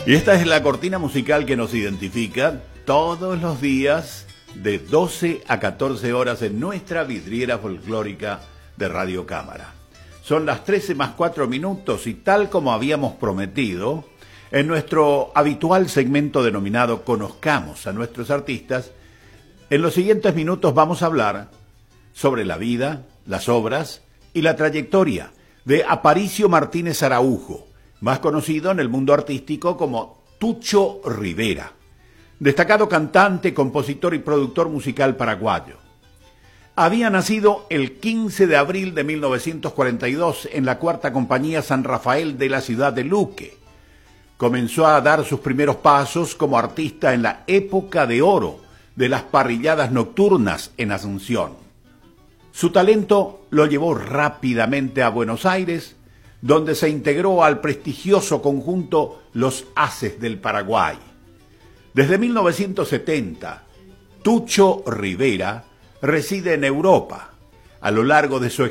Y esta es la cortina musical que nos identifica todos los días de 12 a 14 horas en nuestra vidriera folclórica de Radio Cámara. Son las 13 más 4 minutos y tal como habíamos prometido, en nuestro habitual segmento denominado Conozcamos a nuestros artistas, en los siguientes minutos vamos a hablar sobre la vida, las obras y la trayectoria de Aparicio Martínez Araujo, más conocido en el mundo artístico como Tucho Rivera, destacado cantante, compositor y productor musical paraguayo. Había nacido el 15 de abril de 1942 en la Cuarta Compañía San Rafael de la ciudad de Luque. Comenzó a dar sus primeros pasos como artista en la época de oro de las parrilladas nocturnas en Asunción. Su talento lo llevó rápidamente a Buenos Aires, donde se integró al prestigioso conjunto Los Haces del Paraguay. Desde 1970, Tucho Rivera reside en Europa. A lo largo de su